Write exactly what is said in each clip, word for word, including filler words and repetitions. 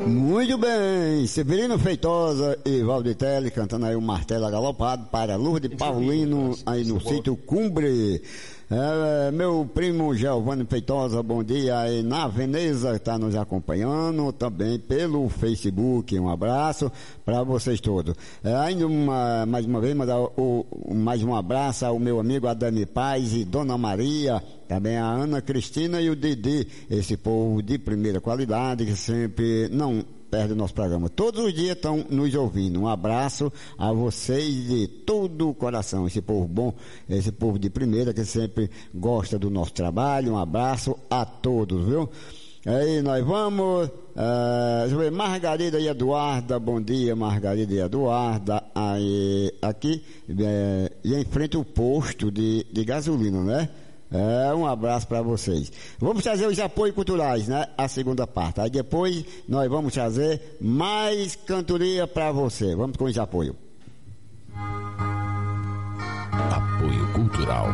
Muito bem, Severino Feitosa e Valditelli cantando aí o Martelo Agalopado para Lourdes Paulino aí no sítio Cumbre. É, meu primo Giovanni Feitosa, bom dia aí na Veneza, está nos acompanhando também pelo Facebook. Um abraço para vocês todos. É, ainda uma, mais uma vez mandar o, o, mais um abraço ao meu amigo Adami Paz e Dona Maria, também a Ana Cristina e o Didi, esse povo de primeira qualidade que sempre não perde o nosso programa. Todos os dias estão nos ouvindo. Um abraço a vocês de todo o coração. Esse povo bom, esse povo de primeira que sempre gosta do nosso trabalho. Um abraço a todos, viu? Aí nós vamos. Uh, deixa eu ver, Margarida e Eduarda, bom dia, Margarida e Eduarda. Aí, aqui, é, e em frente ao posto de, de gasolina, né? É, um abraço para vocês. Vamos trazer os apoios culturais, né? A segunda parte. Aí depois nós vamos trazer mais cantoria para você. Vamos com os apoios. Apoio cultural.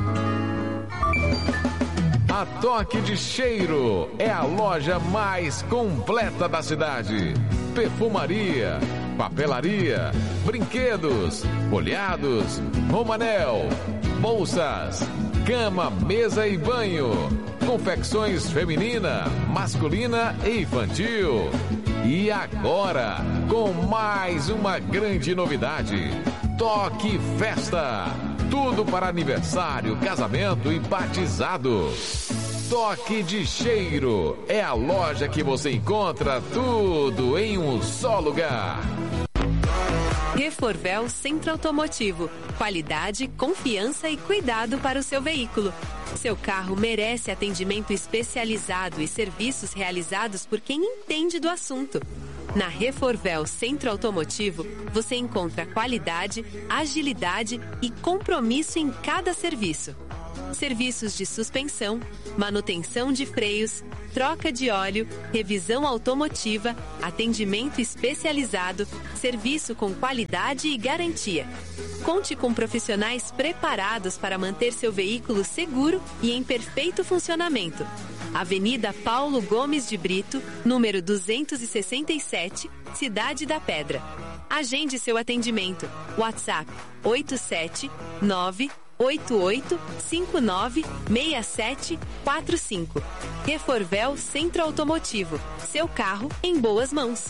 A Toque de Cheiro é a loja mais completa da cidade. Perfumaria, papelaria, brinquedos, folhados, romanel, bolsas, cama, mesa e banho, confecções feminina, masculina e infantil. E agora, com mais uma grande novidade, Toque Festa. Tudo para aniversário, casamento e batizado. Toque de Cheiro é a loja que você encontra tudo em um só lugar. Reforvel Centro Automotivo. Qualidade, confiança e cuidado para o seu veículo. Seu carro merece atendimento especializado e serviços realizados por quem entende do assunto. Na Reforvel Centro Automotivo, você encontra qualidade, agilidade e compromisso em cada serviço. Serviços de suspensão, manutenção de freios, troca de óleo, revisão automotiva, atendimento especializado, serviço com qualidade e garantia. Conte com profissionais preparados para manter seu veículo seguro e em perfeito funcionamento. Avenida Paulo Gomes de Brito, número duzentos e sessenta e sete, Cidade da Pedra. Agende seu atendimento. WhatsApp oito sete nove oito oito cinco nove seis sete quatro cinco. Reforvel Centro Automotivo. Seu carro em boas mãos.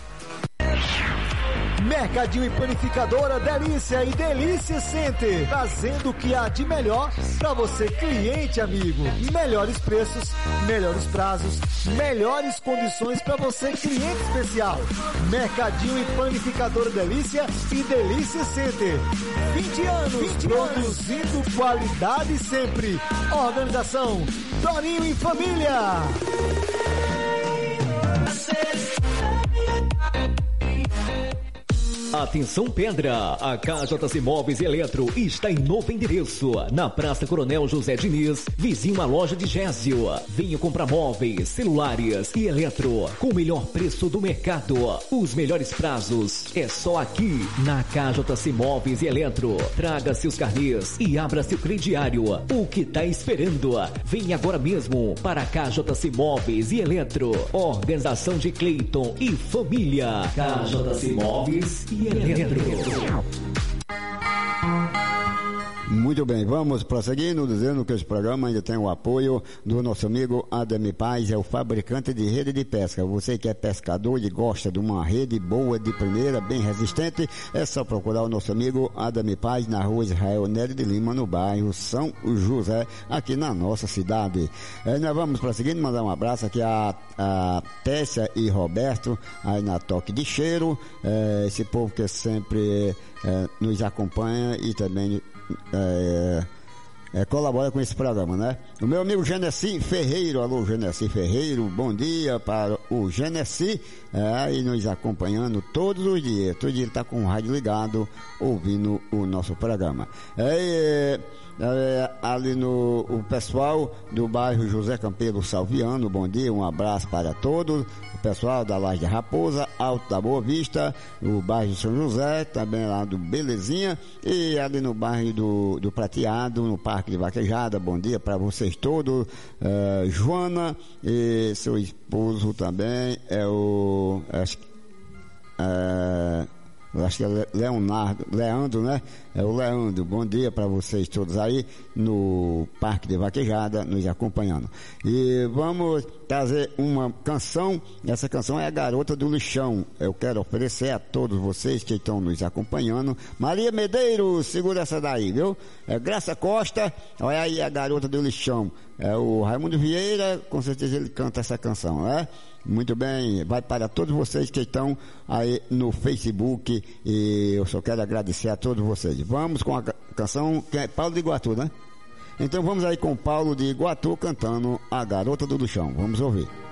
Mercadinho e Panificadora Delícia e Delícia Center, trazendo o que há de melhor para você, cliente amigo. Melhores preços, melhores prazos, melhores condições para você, cliente especial. Mercadinho e Panificadora Delícia e Delícia Center. vinte anos vinte produzindo anos. Qualidade sempre. Organização Torinho e Família. Atenção Pedra, a K J C Móveis e Eletro está em novo endereço, na Praça Coronel José Diniz, vizinho à loja de Gésio. Venha comprar móveis, celulares e eletro com o melhor preço do mercado. Os melhores prazos é só aqui na K J C Móveis e Eletro. Traga seus carnês e abra seu crediário. O que tá esperando? Venha agora mesmo para a K J C Móveis e Eletro. Organização de Cleiton e família. K J C Móveis e Eletro. Muito bem, vamos prosseguindo, dizendo que esse programa ainda tem o apoio do nosso amigo Adami Paz, é o fabricante de rede de pesca. Você que é pescador e gosta de uma rede boa, de primeira, bem resistente, é só procurar o nosso amigo Adami Paz na rua Israel Nery de Lima, no bairro São José, aqui na nossa cidade. É, nós vamos prosseguindo, mandar um abraço aqui a, a Tessia e Roberto, aí na Toque de Cheiro, é, esse povo que sempre é, nos acompanha e também É, é, colabora com esse programa, né? O meu amigo Genesi Ferreiro, alô Genesi Ferreiro, bom dia para o Genesi, é, aí nos acompanhando todos os dias, todo dia ele está com o rádio ligado, ouvindo o nosso programa. É, é, é, ali no o pessoal do bairro José Campelo Salviano, bom dia, um abraço para todos. Pessoal da Laje da Raposa, Alto da Boa Vista, no bairro de São José, também lá do Belezinha, e ali no bairro do, do Prateado, no Parque de Vaquejada. Bom dia para vocês todos. Uh, Joana e seu esposo também, é o, acho, É, eu acho que é Leonardo, Leandro, né? É o Leandro. Bom dia para vocês todos aí no Parque de Vaquejada, nos acompanhando. E vamos trazer uma canção. Essa canção é a Garota do Lixão. Eu quero oferecer a todos vocês que estão nos acompanhando. Maria Medeiros, segura essa daí, viu? É Graça Costa, olha aí a Garota do Lixão. É o Raimundo Vieira, com certeza ele canta essa canção, né? Muito bem, vai para todos vocês que estão aí no Facebook e eu só quero agradecer a todos vocês. Vamos com a canção que é Paulo de Iguatu, né? Então vamos aí com Paulo de Iguatu cantando A Garota do Lixão. Vamos ouvir.